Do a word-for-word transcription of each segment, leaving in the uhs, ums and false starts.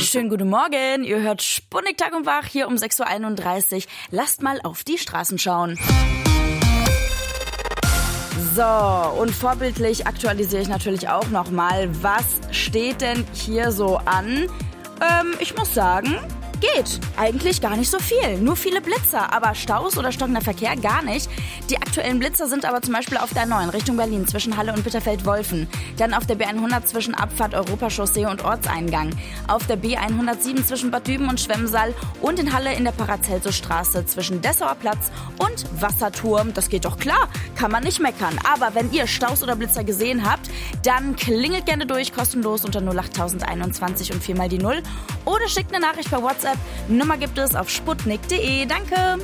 Schönen guten Morgen, ihr hört Sputnik Tag und Wach hier um sechs Uhr einunddreißig. Lasst mal auf die Straßen schauen. So, und vorbildlich aktualisiere ich natürlich auch nochmal, was steht denn hier so an? Ähm, ich muss sagen, geht. Eigentlich gar nicht so viel. Nur viele Blitzer, aber Staus oder stockender Verkehr gar nicht. Die aktuellen Blitzer sind aber zum Beispiel auf der neun Richtung Berlin zwischen Halle und Bitterfeld-Wolfen. Dann auf der B hundert zwischen Abfahrt Europachaussee und Ortseingang. Auf der B hundertsieben zwischen Bad Düben und Schwemmsaal und in Halle in der Paracelsus-Straße zwischen Dessauer Platz und Wasserturm. Das geht doch klar, kann man nicht meckern. Aber wenn ihr Staus oder Blitzer gesehen habt, dann klingelt gerne durch, kostenlos unter null acht null eins eins und viermal die Null. Oder schickt eine Nachricht per WhatsApp. Nummer gibt es auf sputnik punkt de. Danke!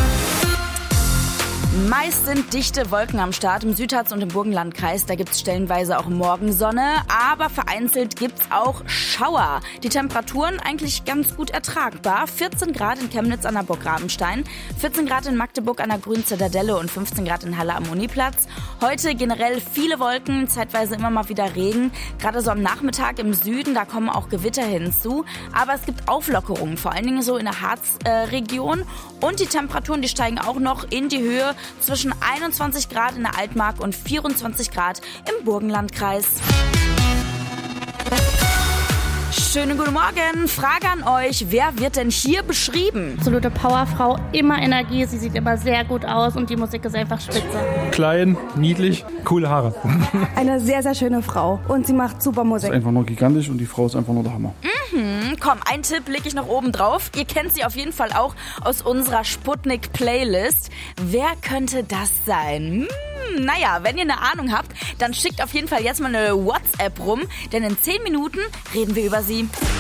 Meist sind dichte Wolken am Start im Südharz und im Burgenlandkreis. Da gibt's stellenweise auch Morgensonne, aber vereinzelt gibt's auch Schauer. Die Temperaturen eigentlich ganz gut ertragbar. vierzehn Grad in Chemnitz an der Burg Rabenstein, vierzehn Grad in Magdeburg an der Grünen Zitadelle und fünfzehn Grad in Halle am Uniplatz. Heute generell viele Wolken, zeitweise immer mal wieder Regen. Gerade so am Nachmittag im Süden, da kommen auch Gewitter hinzu. Aber es gibt Auflockerungen, vor allen Dingen so in der Harzregion. Äh, und die Temperaturen, die steigen auch noch in die Höhe zwischen einundzwanzig Grad in der Altmark und vierundzwanzig Grad im Burgenlandkreis. Schönen guten Morgen. Frage an euch, wer wird denn hier beschrieben? Absolute Powerfrau, immer Energie, sie sieht immer sehr gut aus und die Musik ist einfach spitze. Klein, niedlich, coole Haare. Eine sehr, sehr schöne Frau und sie macht super Musik. Ist einfach nur gigantisch und die Frau ist einfach nur der Hammer. Mhm, komm, einen Tipp lege ich noch oben drauf. Ihr kennt sie auf jeden Fall auch aus unserer Sputnik-Playlist. Wer könnte das sein? Hm, naja, wenn ihr eine Ahnung habt, dann schickt auf jeden Fall jetzt mal eine WhatsApp rum, denn in zehn Minuten reden wir über sie.